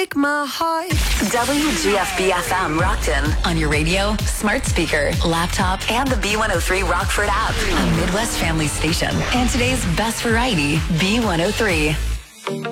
break my heart. WGFB-FM Rockton on your radio, smart speaker, laptop, and the B103 Rockford app. A Midwest family station. And today's best variety, B103.